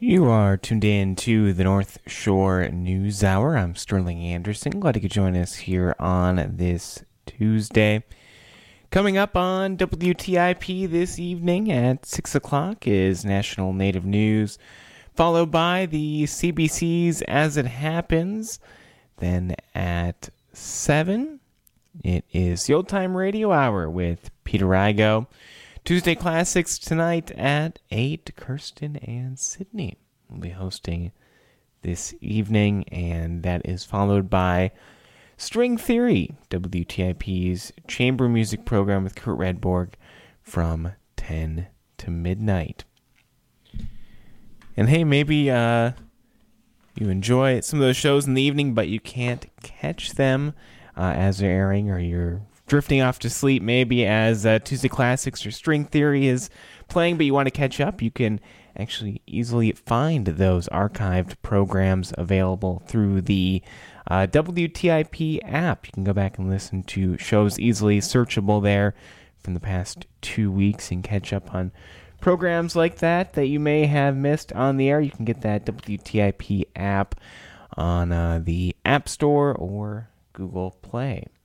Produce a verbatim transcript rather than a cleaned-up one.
You are tuned in to the North Shore News Hour. I'm Sterling Anderson. Glad you could join us here on this Tuesday. Coming up on W T I P this evening at six o'clock is National Native News, followed by the C B C's As It Happens. Then at seven, it is the Old Time Radio Hour with Peter Igo. Tuesday Classics tonight at eight. Kirsten and Sydney will be hosting this evening, and that is followed by String Theory, W T I P's chamber music program with Kurt Redborg from ten to midnight. And hey, maybe uh, you enjoy some of those shows in the evening, but you can't catch them uh, as they're airing, or you're drifting off to sleep maybe as uh, Tuesday Classics or String Theory is playing, but you want to catch up. You can actually easily find those archived programs available through the uh, W T I P app. You can go back and listen to shows easily searchable there from the past two weeks and catch up on programs like that that you may have missed on the air. You can get that W T I P app on uh, the App Store or Google Play.